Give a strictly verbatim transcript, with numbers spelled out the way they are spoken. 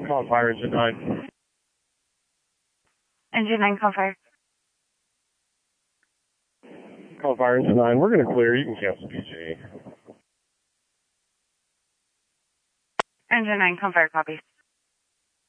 Call fire engine nine. Engine nine, call fire. Call fire engine nine. We're going to clear. You can cancel P G. Engine nine, call fire, copy.